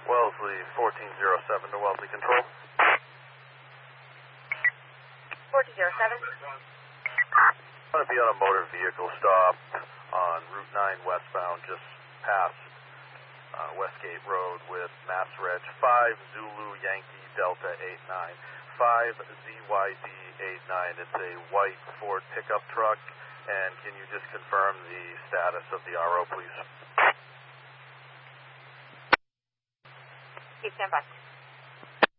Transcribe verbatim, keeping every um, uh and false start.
Wellesley fourteen oh seven to Wellesley Control. fourteen oh seven. I'm going to be on a motor vehicle stop on Route nine westbound, just past uh, Westgate Road with Mass Reg five Zulu Yankee Delta eight nine. five Z Y D eight nine. It's a white Ford pickup truck, and can you just confirm the status of the R O, please? Please stand by.